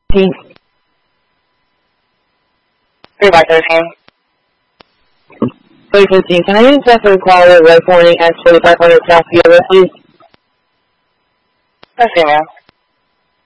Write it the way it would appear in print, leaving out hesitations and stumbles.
3513. 315. Can I intercept a call at Red 40 X 4500 South Field, please? That's female.